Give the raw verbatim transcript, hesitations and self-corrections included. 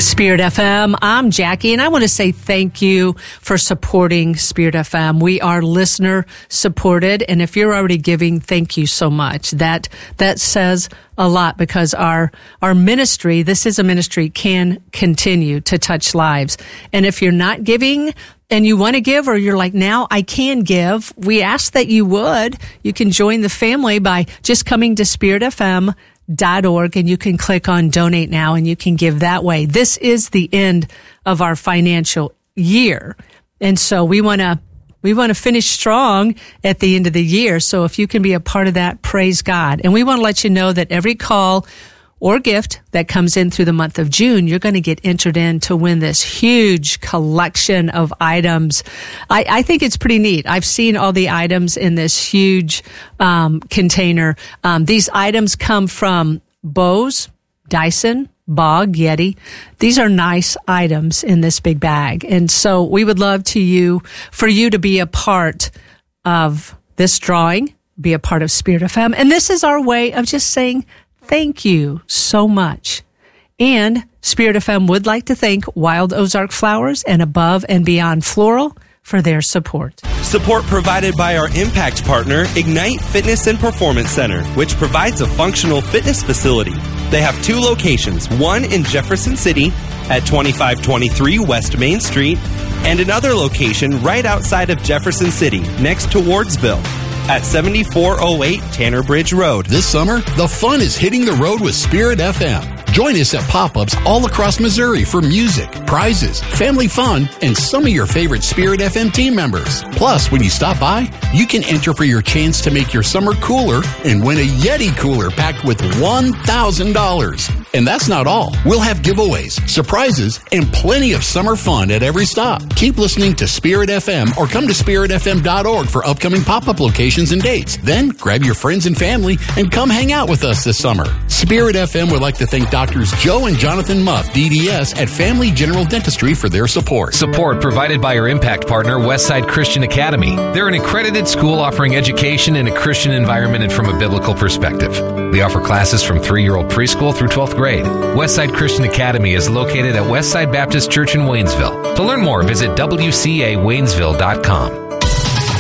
Spirit F M. I'm Jackie, and I want to say thank you for supporting Spirit F M. We are listener supported, and if you're already giving, thank you so much. That that says a lot, because our our ministry, this is a ministry, can continue to touch lives. And if you're not giving and you want to give, or you're like, now I can give, we ask that you would. You can join the family by just coming to spirit f m dot org, and you can click on donate now, and you can give that way. This is the end of our financial year, and so we want to we want to finish strong at the end of the year. So if you can be a part of that, praise God. And we want to let you know that every call or gift that comes in through the month of June, you're going to get entered in to win this huge collection of items. I, I think it's pretty neat. I've seen all the items in this huge um, container. Um, these items come from Bose, Dyson, Bog, Yeti. These are nice items in this big bag. And so we would love to you, for you to be a part of this drawing, be a part of Spirit F M. And this is our way of just saying, thank you so much. And Spirit F M would like to thank Wild Ozark Flowers and Above and Beyond Floral for their support. Support provided by our impact partner, Ignite Fitness and Performance Center, which provides a functional fitness facility. They have two locations, one in Jefferson City at twenty-five twenty-three West Main Street, and another location right outside of Jefferson City, next to Wardsville, at seventy-four oh eight Tanner Bridge Road. This summer, the fun is hitting the road with Spirit F M. Join us at pop-ups all across Missouri for music, prizes, family fun, and some of your favorite Spirit F M team members. Plus, when you stop by, you can enter for your chance to make your summer cooler and win a Yeti cooler packed with one thousand dollars. And that's not all. We'll have giveaways, surprises, and plenty of summer fun at every stop. Keep listening to Spirit F M or come to spirit f m dot org for upcoming pop-up locations and dates. Then grab your friends and family and come hang out with us this summer. Spirit F M would like to thank Doctors Joe and Jonathan Muff, D D S, at Family General Dentistry for their support. Support provided by our impact partner, Westside Christian Academy. They're an accredited school offering education in a Christian environment and from a biblical perspective. They offer classes from three-year-old preschool through twelfth grade. Westside Christian Academy is located at Westside Baptist Church in Waynesville. To learn more, visit w c a waynesville dot com.